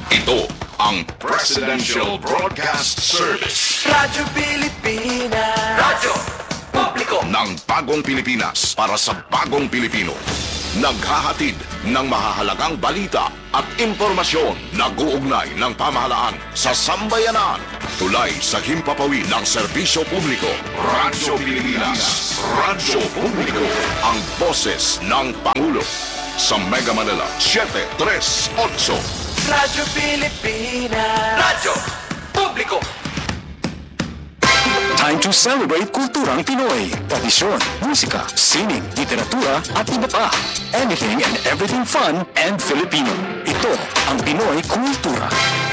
Ito ang Presidential Broadcast Service. Radyo Pilipinas. Radyo Publiko Ng bagong Pilipinas para sa bagong Pilipino. Naghahatid ng mahahalagang balita at impormasyon. Nag-uugnay ng pamahalaan sa sambayanan. Tulay sa himpapawid ng serbisyo publiko. Radyo Pilipinas. Radyo Publiko. Ang boses ng Pangulo. Sa Mega Manila, 738. Radyo Pilipinas. Radyo Publiko. Time to celebrate kulturang Pinoy. Tradisyon, musika, sining, literatura at iba pa. Anything and everything fun and Filipino. Ito ang Pinoy Kultura.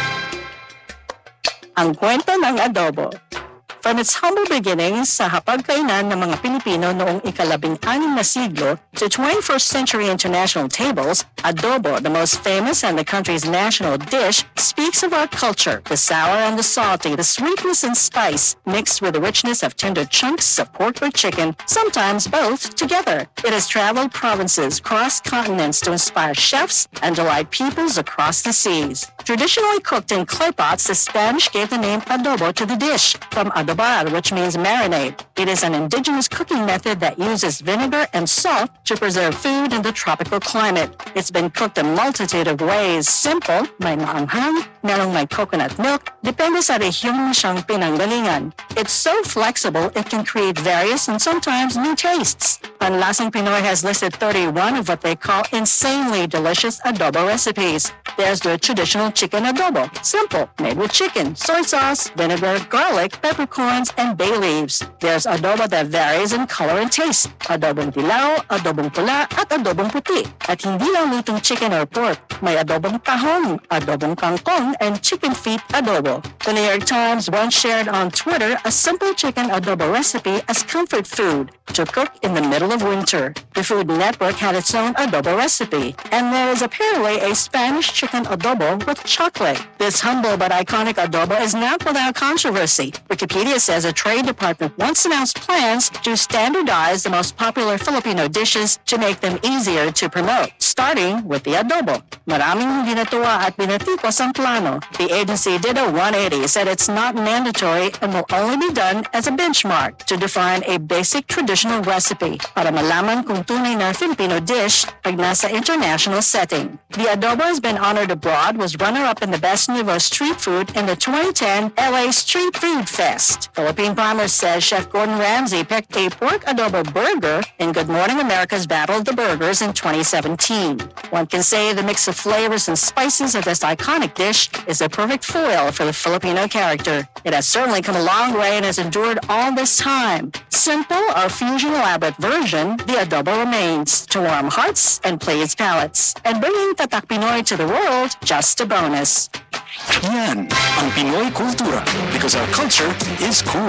Ang kwento ng adobo. From its humble beginnings sa hapagkainan ng mga Pilipino noong ika-16 na siglo to 21st century international tables, adobo, the most famous and the country's national dish, speaks of our culture, the sour and the salty, the sweetness and spice, mixed with the richness of tender chunks of pork or chicken, sometimes both together. It has traveled provinces, crossed continents to inspire chefs and delight peoples across the seas. Traditionally cooked in clay pots, the Spanish gave the name adobo to the dish, from adobar, which means marinade. It is an indigenous cooking method that uses vinegar and salt to preserve food in the tropical climate. It's been cooked a multitude of ways. Simple, may maanghang, merong may coconut milk, depende sa rehiyon mo siyang pinanggalingan. It's so flexible, it can create various and sometimes new tastes. Panlasang Pinoy has listed 31 of what they call insanely delicious adobo recipes. There's the traditional chicken adobo, simple, made with chicken, soy sauce, vinegar, garlic, peppercorns, and bay leaves. There's adobo that varies in color and taste. Adobong dilaw, adobong pula, at adobong puti. At hindi lang lutong chicken or pork. May adobong tahong, adobong kangkong, and chicken feet adobo. The New York Times once shared on Twitter a simple chicken adobo recipe as comfort food to cook in the middle of winter. The Food Network had its own adobo recipe, and there is apparently a Spanish chicken adobo with chocolate. This humble but iconic adobo is not without controversy. Wikipedia says a trade department once announced plans to standardize the most popular Filipino dishes to make them easier to promote, starting with the adobo. Maraming hindi natuwa at binatikos ang plano. The agency did a 180, said it's not mandatory and will only be done as a benchmark to define a basic traditional recipe para malaman kung tunay na Filipino dish pag nasa international setting. The adobo has been honored abroad, was runner-up in the Best Nouveau Street Food in the 2010 LA Street Food Fest. Philippine Farmer says Chef Gordon Ramsay picked a pork adobo burger in Good Morning America's Battle of the Burgers in 2017. One can say the mix of flavors and spices of this iconic dish is a perfect foil for the Filipino character. It has certainly come a long way and has endured all this time. Simple or fusion elaborate version, the adobo remains to warm hearts and please palates. And bringing Tatak Pinoy to the world, just a bonus. Yan ang Pinoy Kultura because our culture is cool.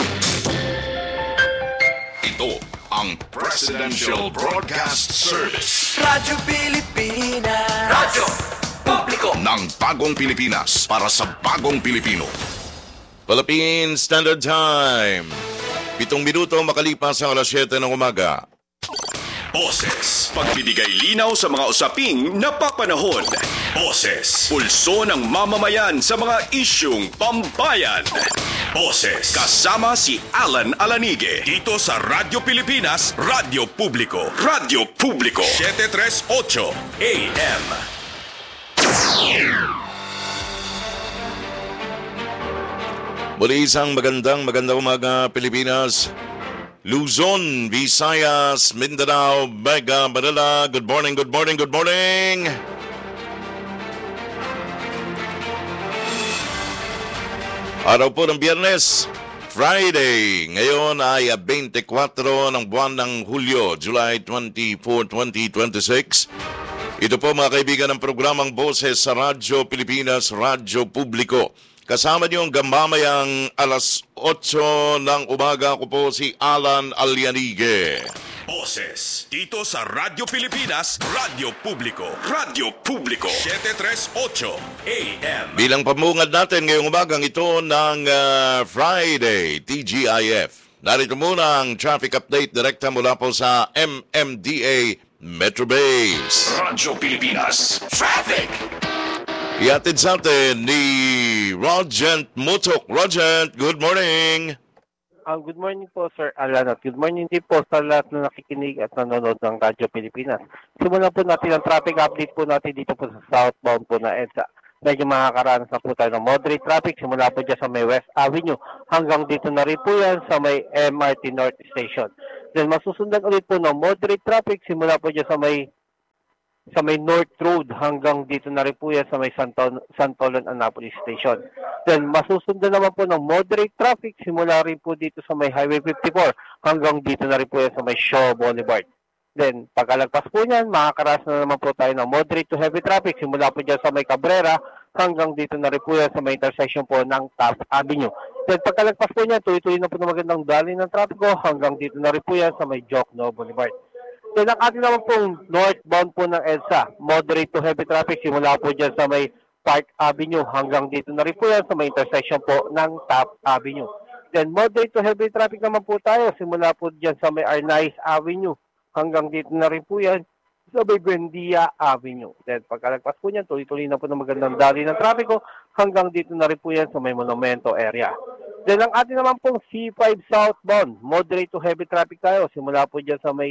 Ito ang Presidential Broadcast Service. Radyo Pilipinas. Radyo Publiko Ng bagong Pilipinas para sa bagong Pilipino. Philippine Standard Time. 7 minuto makalipas ang alas 7 ng umaga. Boses, pagbibigay linaw sa mga usaping napapanahon. Boses, pulso ng mamamayan sa mga isyung pambayan. Boses, kasama si Alan Alanige. Dito sa Radyo Pilipinas, Radyo Publiko. Radyo Publiko, 738 AM. Muli isang magandang umaga Pilipinas. Luzon, Visayas, Mindanao, Mega Manila. Good morning. Araw po ng Biyernes, Friday. Ngayon ay 24 ng buwan ng Hulyo, July 24, 2026. Ito po mga kaibigan ng programang Boses sa Radyo Pilipinas, Radyo Publiko. Kasama niyo hanggang mamayang alas 8 ng umaga. Ako po si Alan Alianige. Boses, dito sa Radyo Pilipinas, Radyo Publiko. Radyo Publiko, 738 AM. Bilang pamungad natin ngayong umagang ito ng Friday, TGIF. Narito muna ang traffic update direkta mula po sa MMDA Metro Base. Radyo Pilipinas Traffic. Iatid sa atin ni Rogent Mutok. Rogent, good morning. Good morning po, Sir Alan, at good morning din po sa lahat na nakikinig at nanonood ng Radyo Pilipinas. Simulan po natin ang traffic update po natin dito po sa southbound po na EDSA. Medyo makakaranas na po tayo ng moderate traffic. Simula po dyan sa may West Avenue hanggang dito na rin po yan sa may MRT North Station. Then masusundan ulit po ng moderate traffic. Simula po dyan sa may North Road hanggang dito na rin po yan sa may Santolan Annapolis Station. Then masusundan naman po ng moderate traffic simula rin po dito sa may Highway 54 hanggang dito na rin po yan sa may Shaw Boulevard. Then pagkalagpas po niyan, makakaras na naman po tayo ng moderate to heavy traffic simula po dyan sa may Cabrera hanggang dito na rin po yan sa may intersection po ng Taft Avenue. Then pagkalagpas po niyan, tuloy-tuloy na po ng magandang dali ng trapiko hanggang dito na rin po yan sa may Jokno Boulevard. Then ang ating naman pong northbound po ng EDSA, moderate to heavy traffic simula po dyan sa may Park Avenue hanggang dito na rin po yan sa may intersection po ng Taft Avenue. Then moderate to heavy traffic naman po tayo simula po dyan sa may Arnaiz Avenue hanggang dito na rin po yan sa may Buendia Avenue. Then pagkalagpas po niyan, tuloy-tuloy na po ng magandang dali ng trapiko hanggang dito na rin po yan sa may Monumento area. Then ang ating naman pong C5 southbound, moderate to heavy traffic tayo simula po dyan sa may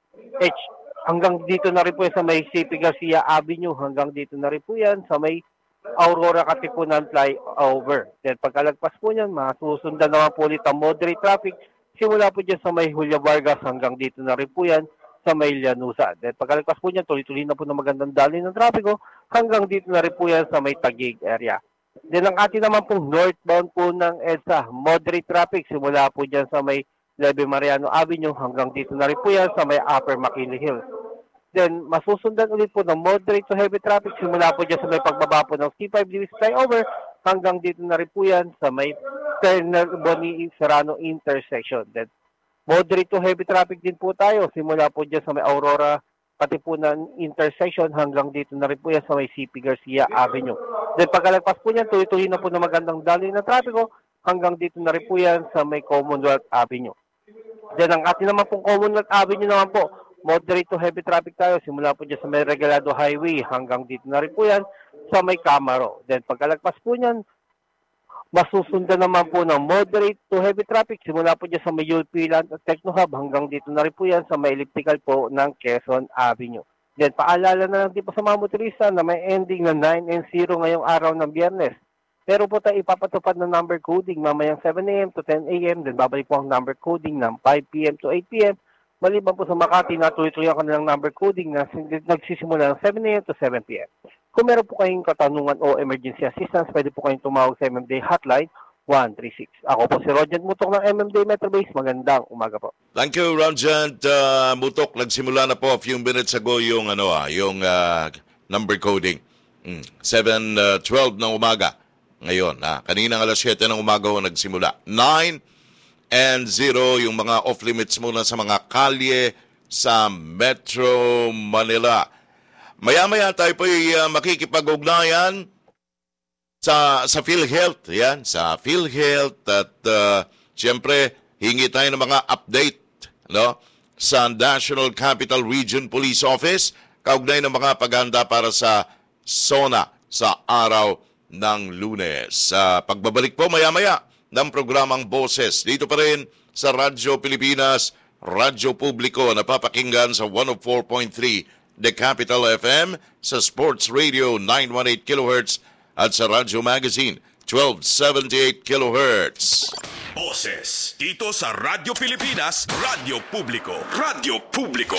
H hanggang dito na rin po yan sa may CP Garcia Avenue hanggang dito na rin po yan sa may Aurora Katipunan flyover. Then pagkalagpas po niyan, masusundan naman po ulit ang moderate traffic simula po dyan sa may Julio Vargas hanggang dito na rin po yan sa may Llanusa. Then pagkalagpas po niyan, tuloy-tuloy na po ng magandang dali ng trapiko hanggang dito na rin po yan sa may Taguig area. Then ang ating naman pong northbound po ng EDSA, moderate traffic simula po dyan sa may Leve Mariano Avenue hanggang dito na rin po yan sa may Upper McKinley Hills. Then masusundan ulit po ng moderate to heavy traffic simula po dyan sa may pagbaba po ng C5 Lewis flyover hanggang dito na rin po yan sa may Colonel Boni Serrano intersection. Then moderate to heavy traffic din po tayo simula po dyan sa may Aurora Katipunan intersection hanggang dito na rin po yan sa may CP Garcia Avenue. Then pagkalagpas po niyan, tuloy-tuloy na po ng magandang daloy na trapiko hanggang dito na rin po yan sa may Commonwealth Avenue. Then ang atin naman pong Commonwealth Avenue naman po, moderate to heavy traffic tayo simula po dyan sa may Regalado Highway hanggang dito na rin po yan sa may Camaro. Then pagkalagpas po niyan, masusundan naman po ng moderate to heavy traffic simula po dyan sa may Yulpiland at Techno Hub hanggang dito na rin po yan sa may elliptical po ng Quezon Avenue. Then paalala na lang din po sa mga motorista na may ending na 9 and 0 ngayong araw ng Biyernes. Pero po tayo ipapatupad ng number coding mamayang 7 a.m. to 10 a.m. Then babalik po ang number coding ng 5 p.m. to 8 p.m. Maliban po sa Makati na tuloy-tuloy ang kanilang number coding na nagsisimula ng 7 a.m. to 7 p.m. Kung meron po kayong katanungan o emergency assistance, pwede po kayong tumawag sa MMDA Hotline 136. Ako po si Rogent Mutok ng MMDA Metro Base. Magandang umaga po. Thank you, Rogent Mutok. Nagsimula na po a few minutes ago yung number coding. 7:12 ng umaga. Ngayon, kaninang alas 7 ng umaga nagsimula. 9 and 0 yung mga off-limits muna sa mga kalye sa Metro Manila. Maya-maya tayo po makikipag-ugnayan sa PhilHealth. Yan, sa PhilHealth at siyempre, hingi tayo ng mga update sa National Capital Region Police Office kaugnay ng mga paghahanda para sa SONA sa araw ng Lunes. Pagbabalik po maya-maya ng programang Boses dito pa rin sa Radyo Pilipinas, Radyo Publiko, napapakinggan sa 104.3 The Capital FM, sa Sports Radio 918 kHz at sa Radyo Magazine 1278 kHz. Boses dito sa Radyo Pilipinas, Radyo Publiko, Radyo Publiko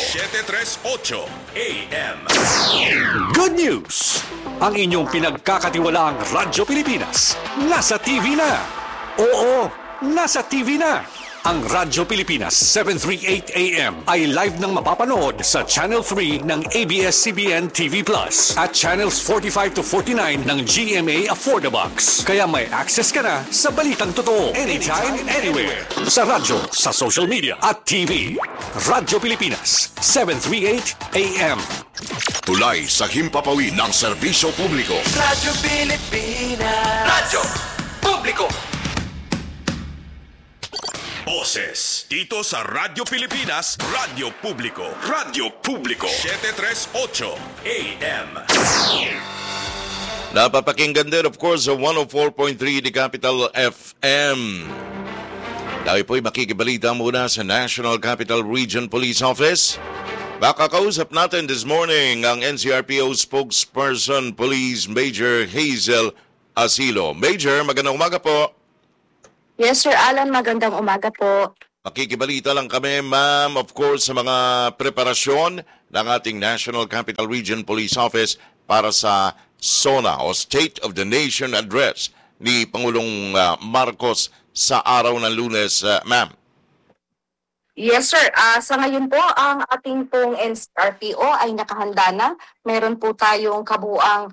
738 AM. Good news! Ang inyong pinagkakatiwalaang Radyo Pilipinas nasa TV na. Oo, nasa TV na. Ang Radyo Pilipinas 738 AM ay live nang mapapanood sa Channel 3 ng ABS-CBN TV Plus at Channels 45 to 49 ng GMA Affordabox. Kaya may access ka na sa balitang totoo anytime, anywhere. Sa radyo, sa social media at TV. Radyo Pilipinas 738 AM. Tulay sa himpapawid ng serbisyo publiko. Radyo Pilipinas. Radyo Publiko. Boses dito sa Radyo Pilipinas, Radyo Publiko, Radyo Publiko 738 AM. Napapakinggan din, of course, sa 104.3 The Capital FM. Tayo po'y makikibalita muna sa National Capital Region Police Office. Makakausap natin this morning ang NCRPO spokesperson, Police Major Hazel Asilo. Major, magandang umaga po. Yes, Sir Alan. Magandang umaga po. Makikibalita lang kami, ma'am, of course, sa mga preparasyon ng ating National Capital Region Police Office para sa SONA o State of the Nation Address ni Pangulong Marcos sa araw ng Lunes, ma'am. Yes, sir. Sa ngayon po, ang ating pong NCRPO ay nakahanda na. Meron po tayong kabuang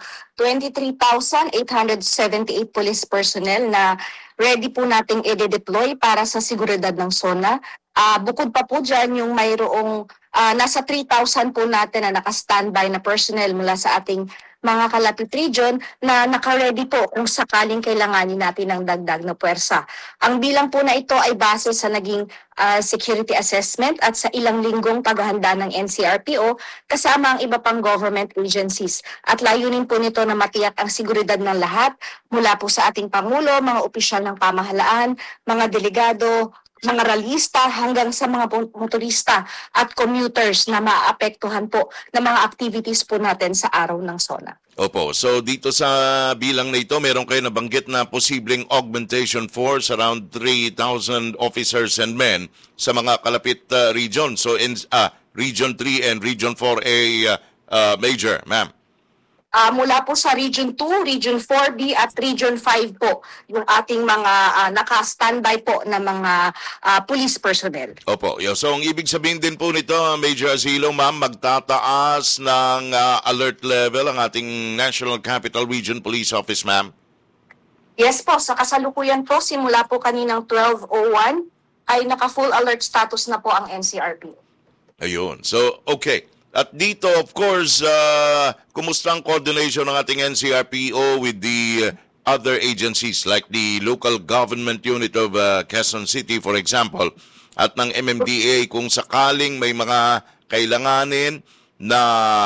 23,878 police personnel na ready po nating i-deploy para sa seguridad ng SONA. Bukod pa po dyan yung mayroong nasa 3,000 po natin na naka-standby na personnel mula sa ating mga kalapit region na naka-ready po kung sakaling kailanganin natin ng dagdag na puwersa. Ang bilang po na ito ay base sa naging security assessment at sa ilang linggong paghahanda ng NCRPO kasama ang iba pang government agencies. At layunin po nito na matiyak ang seguridad ng lahat mula po sa ating Pangulo, mga opisyal ng pamahalaan, mga delegado, mga ralista hanggang sa mga motorista at commuters na maapektuhan po ng mga activities po natin sa araw ng SONA. Opo, so dito sa bilang na ito, meron kayo nabanggit na posibleng augmentation force around 3,000 officers and men sa mga kalapit region. So in Region 3 and Region 4A, Major, ma'am. Mula po sa Region 2, Region 4B at Region 5 po yung ating mga naka-standby po na mga police personnel. Opo. So ang ibig sabihin din po nito, Major Asilo, ma'am, magtataas ng alert level ang ating National Capital Region Police Office, ma'am? Yes po. Sa kasalukuyan po, simula po kaninang 12:01 ay naka-full alert status na po ang NCRP. Ayun. So, okay. At dito, of course, kumusta ang coordination ng ating NCRPO with the other agencies like the local government unit of Quezon City, for example, at ng MMDA kung sakaling may mga kailanganin na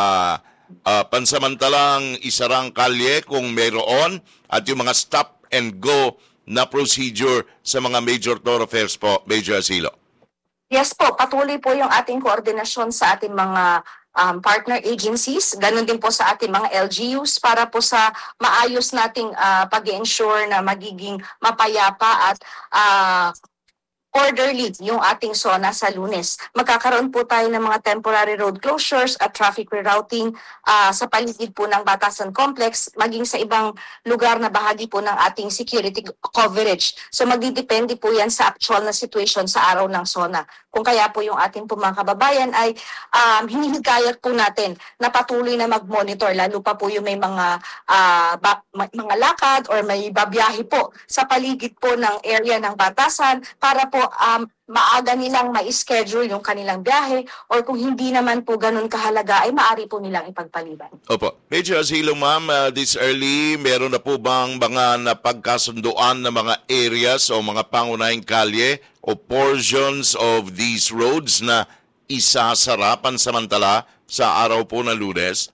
pansamantalang isarang kalye kung mayroon at yung mga stop and go na procedure sa mga major thoroughfares po, Major Asilo. Yes po, patuloy po yung ating koordinasyon sa ating mga partner agencies, ganun din po sa ating mga LGUs para po sa maayos nating pag-ensure na magiging mapayapa at orderly yung ating SONA sa Lunes. Magkakaroon po tayo ng mga temporary road closures at traffic rerouting sa paligid po ng Batasan Complex, maging sa ibang lugar na bahagi po ng ating security coverage. So magdidepende po yan sa actual na situation sa araw ng SONA. Kung kaya po yung ating po mga kababayan ay hinihikayat po natin na patuloy na mag-monitor, lalo pa po yung may mga lakad or may babiyahe po sa paligid po ng area ng Batasan para po maaga nilang ma-schedule yung kanilang biyahe or kung hindi naman po ganun kahalaga ay maaari po nilang ipagpaliban. Opo. Major Asilo, ma'am, this early, meron na po bang mga napagkasunduan na mga areas o mga pangunahing kalye o portions of these roads na isasarapan samantala sa araw po ng Lunes?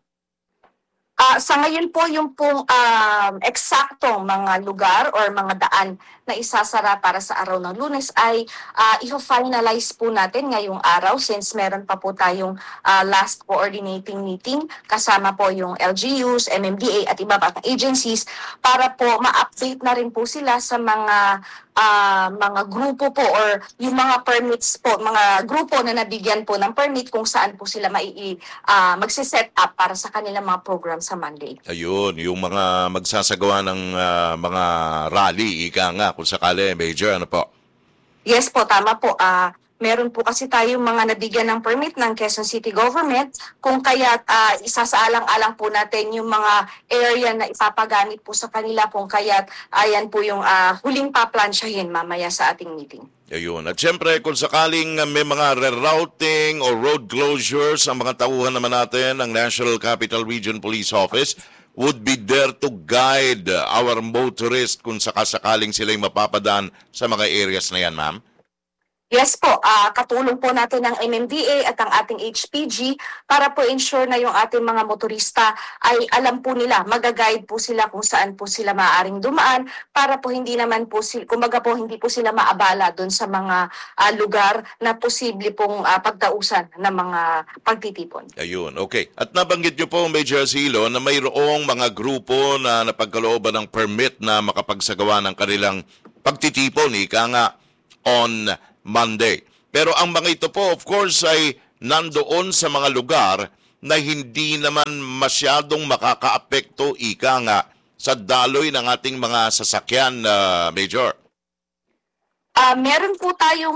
Sa ngayon po, yung pong eksaktong mga lugar or mga daan na isasara para sa araw ng Lunes ay i-finalize po natin ngayong araw since meron pa po tayong last coordinating meeting kasama po yung LGUs, MMDA at iba pang agencies para po ma-update na rin po sila sa mga grupo po or yung mga permits po, mga grupo na nabigyan po ng permit kung saan po sila magsiset up para sa kanilang mga program sa Monday. Ayun, yung mga magsasagawa ng mga rally, ika nga, kung sakali, Major, ano po? Yes po, tama po. Meron po kasi tayong mga nabigyan ng permit ng Quezon City Government kung kaya isasaalang-alang po natin yung mga area na ipapagamit po sa kanila kung kaya ayan po yung huling paplansyahin mamaya sa ating meeting. Ayun. At syempre, kung sakaling may mga rerouting o road closures, ang mga tauhan naman natin ng National Capital Region Police Office would be there to guide our motorists kung sakasakaling sila'y mapapadaan sa mga areas na yan, ma'am? Yes po, katulong po natin ng MMDA at ang ating HPG para po ensure na yung ating mga motorista ay alam po nila, magaguide po sila kung saan po sila maaaring dumaan para po hindi naman po sila, kumbaga po hindi po sila maabala doon sa mga lugar na posible pong pagtausan ng mga pagtitipon. Ayun, okay. At nabanggit nyo po, Major Silo, na mayroong mga grupo na napagkalooban ng permit na makapagsagawa ng kanilang pagtitipon, ika nga, on Monday. Pero ang mga ito po, of course, ay nandoon sa mga lugar na hindi naman masyadong makakaapekto, ika nga, sa daloy ng ating mga sasakyan, Major. Meron po tayong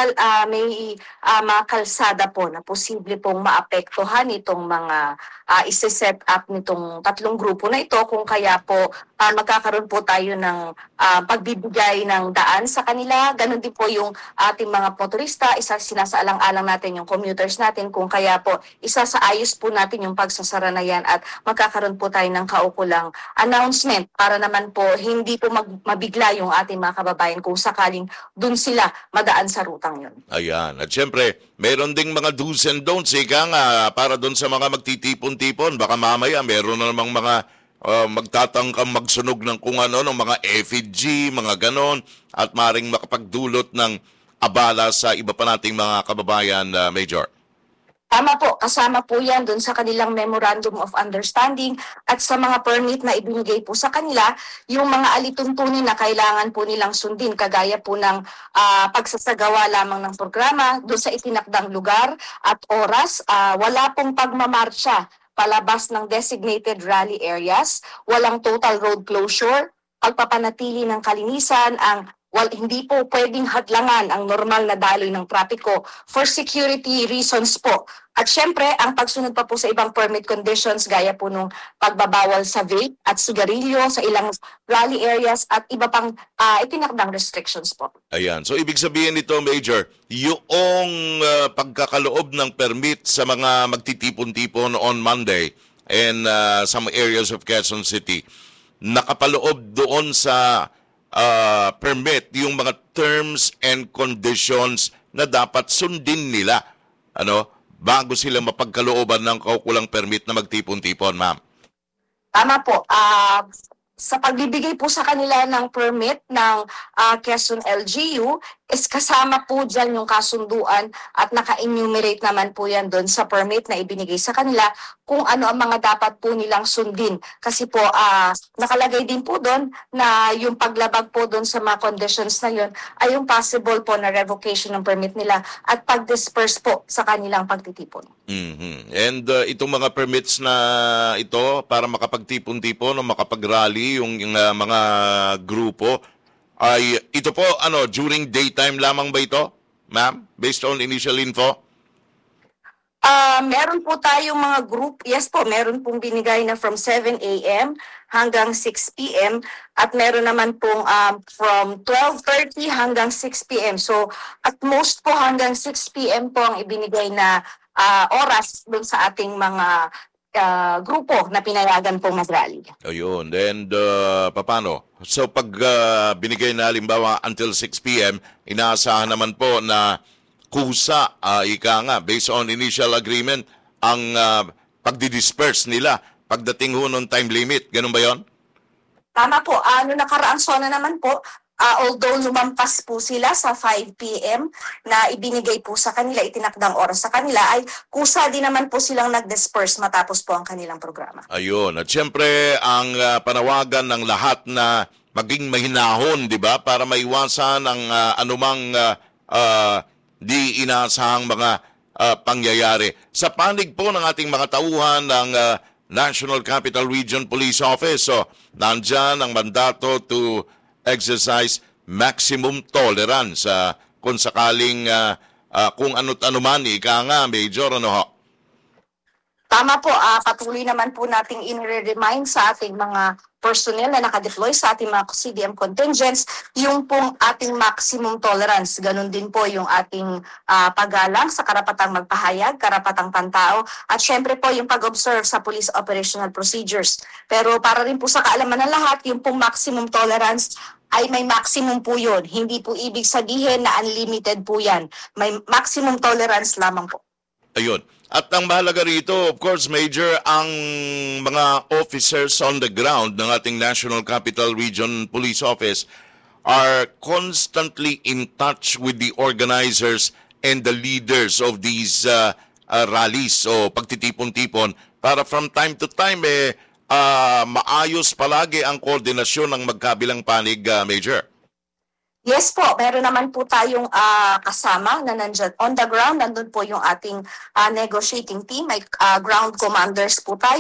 may mga kalsada po na posible pong maapektuhan itong mga isi-set up nitong tatlong grupo na ito kung kaya po magkakaroon po tayo ng pagbibigay ng daan sa kanila. Ganon din po yung ating mga motorista, sinasaalang-alang natin yung commuters natin kung kaya po isasaayos po natin yung pagsasara na yan at magkakaroon po tayo ng kaukulang announcement para naman po hindi po mabigla yung ating mga kababayan kung sakaling dun sila madaan sa rutang yun. Ayan. At syempre, meron ding mga do's and don'ts, ika nga, para dun sa mga magtitipon-tipon. Baka mamaya meron na namang mga magtatangkang magsunog ng kung ano, ng mga effigy, mga ganon, at maring makapagdulot ng abala sa iba pa nating mga kababayan, Major. Tama po, kasama po yan dun sa kanilang Memorandum of Understanding at sa mga permit na ibinigay po sa kanila, yung mga alituntunin na kailangan po nilang sundin, kagaya po ng pagsasagawa lamang ng programa dun sa itinakdang lugar at oras, wala pong pagmamarcha palabas ng designated rally areas, walang total road closure, pagpapanatili ng kalinisan, hindi po pwedeng hadlangan ang normal na daloy ng trapiko for security reasons po. At syempre, ang pagsunod pa po sa ibang permit conditions gaya po nung pagbabawal sa vape at sigarilyo sa ilang rally areas at iba pang itinakdang restrictions po. Ayan. So, ibig sabihin nito, Major, yung pagkakaloob ng permit sa mga magtitipon-tipon on Monday and some areas of Quezon City, nakapaloob doon sa permit yung mga terms and conditions na dapat sundin nila bago sila mapagkalooban ng kaukulang permit na magtipon-tipon, ma'am. Tama po. Sa pagbibigay po sa kanila ng permit ng Quezon LGU, is kasama po dyan yung kasunduan at naka-enumerate naman po yan doon sa permit na ibinigay sa kanila kung ano ang mga dapat po nilang sundin. Kasi po nakalagay din po doon na yung paglabag po doon sa mga conditions na yun ay yung possible po na revocation ng permit nila at pag-disperse po sa kanilang pagtitipon. Mm-hmm. And itong mga permits na ito para makapagtipon-tipon o makapag-rally yung mga grupo, ay ito po, during daytime lamang ba ito, ma'am? Based on initial info? Meron po tayong mga group. Yes po, meron pong binigay na from 7 a.m. hanggang 6 p.m. At meron naman pong from 12:30 hanggang 6 p.m. So, at most po hanggang 6 p.m. po ang ibinigay na oras dun sa ating mga grupo na pinayagan pong mag-rally. Ayun. And paano? So pag binigay na halimbawa until 6 p.m., inaasahan naman po na kusa, ika nga, based on initial agreement, ang pagdi-disperse nila pagdating ho ng time limit. Ganun ba yon? Tama po. Nakaraang SONA naman po, although lumampas po sila sa 5 p.m. na ibinigay po sa kanila, itinakdang oras sa kanila, ay kusa din naman po silang nag-disperse matapos po ang kanilang programa. Ayun. At syempre, ang panawagan ng lahat na maging mahinahon, di ba? Para maiwasan ang anumang di inaasahang mga pangyayari. Sa panig po ng ating mga tauhan ng National Capital Region Police Office, so nandyan ang mandato to exercise maximum tolerance kung sakaling kung ano't ano man, ika nga, Major, ho? Tama po, patuloy naman po nating in-remind sa ating mga personnel na nakadeploy sa ating mga CDM contingents yung pong ating maximum tolerance. Ganun din po yung ating paggalang sa karapatang magpahayag, karapatang pantao, at syempre po yung pag-observe sa police operational procedures. Pero para rin po sa kaalaman ng lahat, yung pong maximum tolerance ay may maximum po yun. Hindi po ibig sabihin na unlimited po yan. May maximum tolerance lamang po. Ayun. At ang mahalaga rito, of course, Major, ang mga officers on the ground ng ating National Capital Region Police Office are constantly in touch with the organizers and the leaders of these rallies o pagtitipon-tipon para from time to time maayos palagi ang koordinasyon ng magkabilang panig, Major. Yes po, meron naman po tayong kasama na nandyan on the ground. Nandun po yung ating negotiating team. May ground commanders po tayo.